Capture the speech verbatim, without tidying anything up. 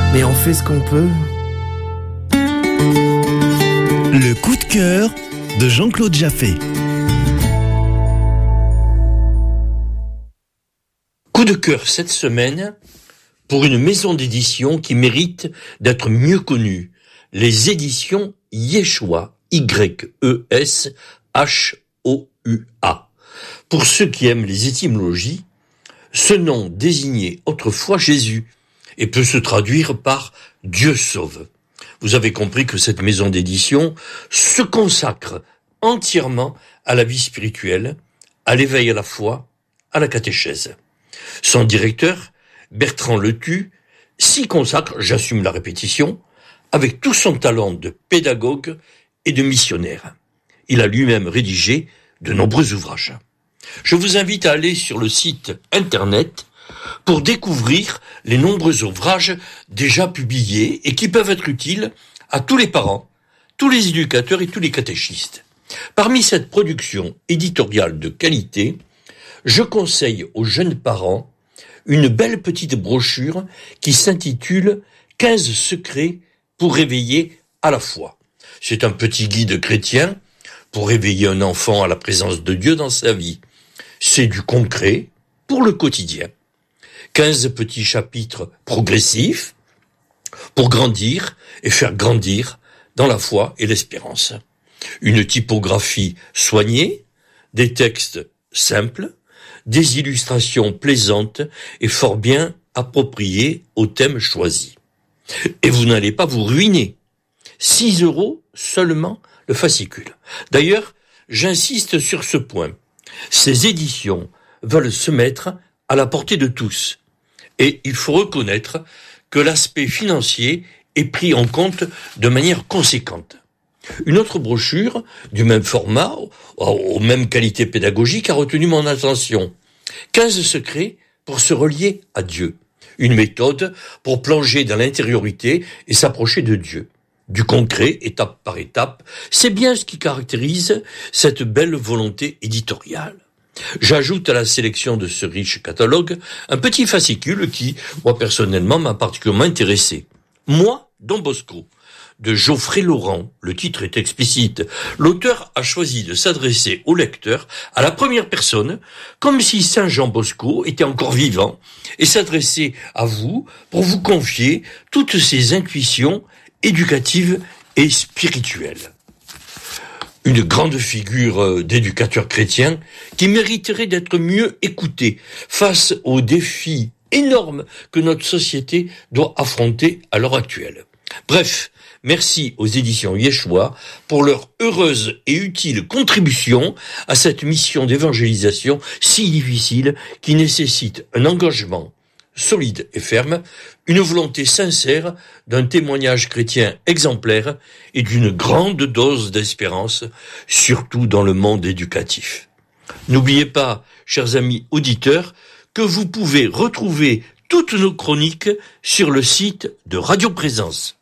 mais on fait ce qu'on peut. Le coup de cœur de Jean-Claude Jaffé. Coup de cœur cette semaine pour une maison d'édition qui mérite d'être mieux connue. Les éditions Yeshua, Y E S H O U A. Pour ceux qui aiment les étymologies, ce nom désignait autrefois Jésus et peut se traduire par Dieu sauve. Vous avez compris que cette maison d'édition se consacre entièrement à la vie spirituelle, à l'éveil à la foi, à la catéchèse. Son directeur, Bertrand Letu, s'y consacre, j'assume la répétition, avec tout son talent de pédagogue et de missionnaire. Il a lui-même rédigé de nombreux ouvrages. Je vous invite à aller sur le site internet pour découvrir les nombreux ouvrages déjà publiés et qui peuvent être utiles à tous les parents, tous les éducateurs et tous les catéchistes. Parmi cette production éditoriale de qualité, je conseille aux jeunes parents une belle petite brochure qui s'intitule « quinze secrets pour réveiller à la foi ». C'est un petit guide chrétien pour réveiller un enfant à la présence de Dieu dans sa vie. C'est du concret pour le quotidien. quinze petits chapitres progressifs pour grandir et faire grandir dans la foi et l'espérance. Une typographie soignée, des textes simples, des illustrations plaisantes et fort bien appropriées au thème choisi. Et vous n'allez pas vous ruiner. six euros seulement le fascicule. D'ailleurs, j'insiste sur ce point. Ces éditions veulent se mettre à la portée de tous. Et il faut reconnaître que l'aspect financier est pris en compte de manière conséquente. Une autre brochure, du même format, aux mêmes qualités pédagogiques, a retenu mon attention. quinze secrets pour se relier à Dieu. Une méthode pour plonger dans l'intériorité et s'approcher de Dieu. Du concret, étape par étape, c'est bien ce qui caractérise cette belle volonté éditoriale. J'ajoute à la sélection de ce riche catalogue un petit fascicule qui, moi personnellement, m'a particulièrement intéressé. Moi, Don Bosco, de Geoffrey Laurent, le titre est explicite. L'auteur a choisi de s'adresser au lecteur à la première personne, comme si Saint Jean Bosco était encore vivant, et s'adressait à vous pour vous confier toutes ses intuitions éducatives et spirituelles. Une grande figure d'éducateur chrétien qui mériterait d'être mieux écoutée face aux défis énormes que notre société doit affronter à l'heure actuelle. Bref, merci aux éditions Yeshua pour leur heureuse et utile contribution à cette mission d'évangélisation si difficile qui nécessite un engagement solide et ferme, une volonté sincère d'un témoignage chrétien exemplaire et d'une grande dose d'espérance, surtout dans le monde éducatif. N'oubliez pas, chers amis auditeurs, que vous pouvez retrouver toutes nos chroniques sur le site de Radio Présence.